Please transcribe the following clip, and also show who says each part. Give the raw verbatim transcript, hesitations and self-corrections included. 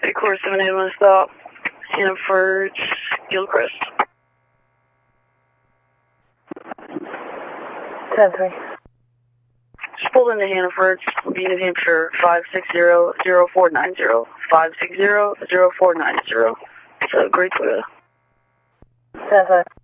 Speaker 1: Hey, Course seven eight one stop. Hannaford, Gilchrist.
Speaker 2: ten three.
Speaker 1: Just pulled into Hannaford, New Hampshire, five six zero zero four nine zero. five six zero zero four nine zero. It's a great Toyota.
Speaker 2: ten five.